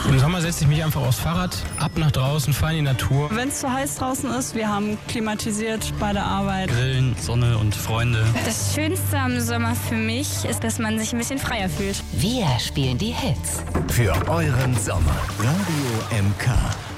Im Sommer setze ich mich einfach aufs Fahrrad, ab nach draußen, fahre in die Natur. Wenn es zu heiß draußen ist, wir haben klimatisiert bei der Arbeit. Grillen, Sonne und Freunde. Das Schönste am Sommer für mich ist, dass man sich ein bisschen freier fühlt. Wir spielen die Hits. Für euren Sommer. Radio MK.